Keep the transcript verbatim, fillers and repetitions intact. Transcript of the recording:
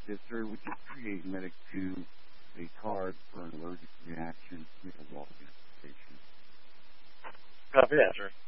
Yes, sir. Would you create Medic two a card for an allergic reaction to a log identification? Copy that, sir.